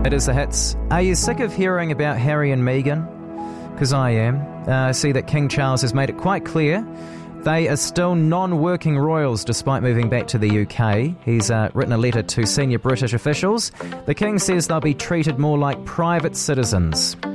It is the hits. Are you sick of hearing about Harry and Meghan? Because I am. I see that King Charles has made it quite clear they are still non-working royals despite moving back to the UK. He's written a letter to senior British officials. The King says they'll be treated more like private citizens.